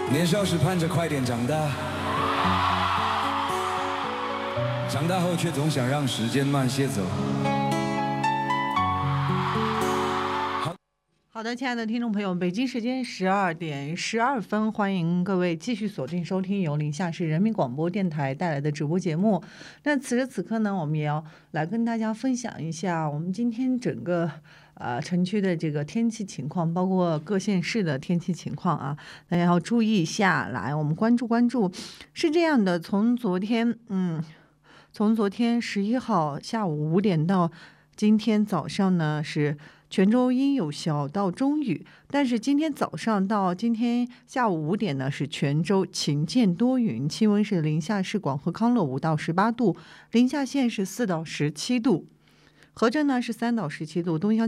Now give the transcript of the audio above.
年少时盼着快点长大，长大后却总想让时间慢些走。 好的，亲爱的听众朋友，北京时间12:12，欢迎各位继续锁定收听由宁夏市人民广播电台带来的直播节目。那此时此刻呢，我们也要来跟大家分享一下我们今天整个城区的这个天气情况，包括各县市的天气情况啊，大家要注意一下。来，我们关注。是这样的，从昨天11号下午5点到今天早上呢，是全州阴有小到中雨，但是今天早上到今天下午5点呢，是全州晴间多云，气温是宁夏市广和康乐5到18度，临夏县是4到17度，和珍呢是3到17度，东乡